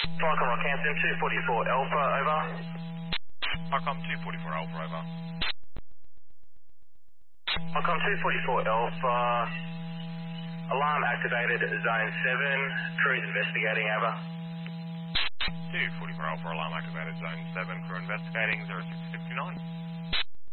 Falcon Rockhampton 244 Alpha, over. Falcon 244 Alpha, over. Falcon 244 Alpha, alarm activated, zone 7, crew's investigating, over. 244 Alpha, alarm activated, zone 7, crew investigating, 0659.